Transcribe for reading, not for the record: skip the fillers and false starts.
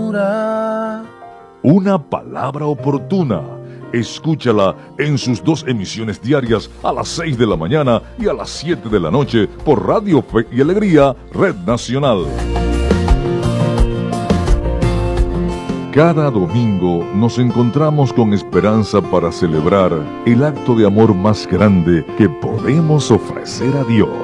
ternura. Una palabra oportuna. Escúchala en sus 2 emisiones diarias a las 6 de la mañana y a las 7 de la noche por Radio Fe y Alegría, Red Nacional. Cada domingo nos encontramos con esperanza para celebrar el acto de amor más grande que podemos ofrecer a Dios.